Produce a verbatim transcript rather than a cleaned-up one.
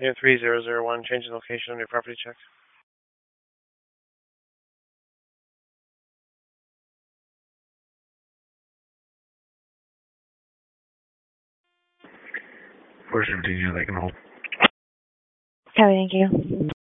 Unit three zero zero one, changing location on your property check. four seventeen, yeah, they can hold. Copy, thank you.